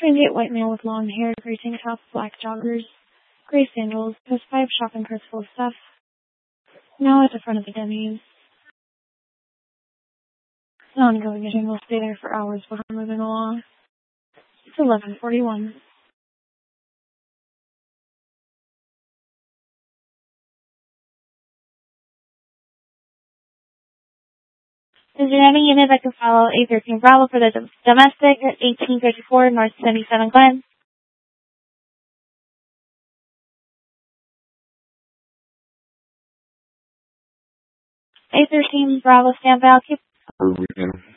Transient white male with long hair, gray tank top, black joggers, gray sandals, post 5 shopping carts full of stuff. Now at the front of the Denny's. It's an ongoing issue and will stay there for hours before moving along. It's 11:41. Is there any unit that can follow A13 Bravo for the domestic at 1854 North 77 Glen? A13 Bravo, stand by. Weekend.